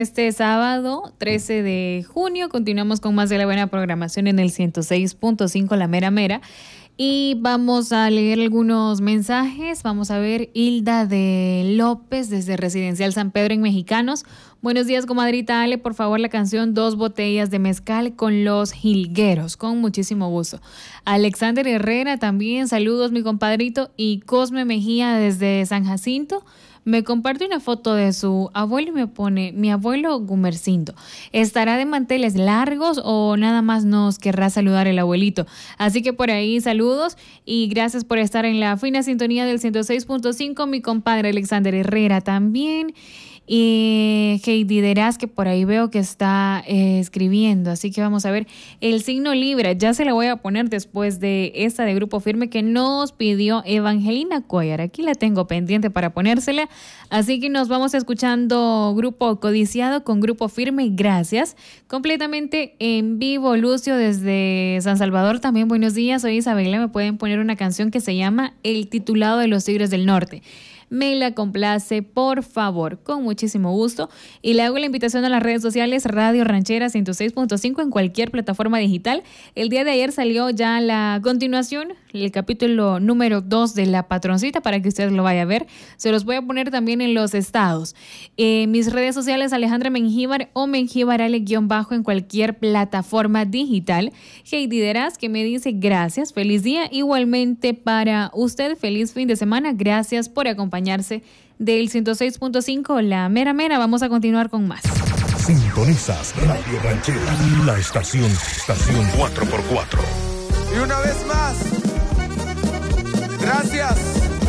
Este sábado 13 de junio continuamos con más de la buena programación en el 106.5 La Mera Mera y vamos a leer algunos mensajes. Vamos a ver, Hilda de López desde Residencial San Pedro en Mexicanos. Buenos días, comadrita Ale, por favor la canción 2 botellas de mezcal con Los Jilgueros, con muchísimo gusto. Alexander Herrera también, saludos mi compadrito, y Cosme Mejía desde San Jacinto. Me comparte una foto de su abuelo y me pone, mi abuelo Gumercindo, ¿estará de manteles largos o nada más nos querrá saludar el abuelito? Así que por ahí saludos y gracias por estar en la fina sintonía del 106.5, mi compadre Alexander Herrera también. Y Heidi Deraz, que por ahí veo que está escribiendo, así que vamos a ver el signo Libra, ya se la voy a poner después de esta de Grupo Firme que nos pidió Evangelina Cuellar, aquí la tengo pendiente para ponérsela, así que nos vamos escuchando Grupo Codiciado con Grupo Firme, gracias, completamente en vivo. Lucio desde San Salvador también, buenos días, soy Isabela, me pueden poner una canción que se llama El Titulado de los Tigres del Norte. Me la complace, por favor, con muchísimo gusto. Y le hago la invitación a las redes sociales Radio Ranchera 106.5 en cualquier plataforma digital. El día de ayer salió ya la continuación, el capítulo número 2 de La Patroncita, para que usted lo vaya a ver. Se los voy a poner también en los estados. Mis redes sociales, Alejandra Mengíbar o Mengíbar Ale_ en cualquier plataforma digital. Heidi Deraz, que me dice gracias, feliz día. Igualmente para usted, feliz fin de semana. Gracias por acompañarse del 106.5 La Mera Mera. Vamos a continuar con más. Sintonizas Radio Ranchera, la estación 4x4. Y una vez más, gracias.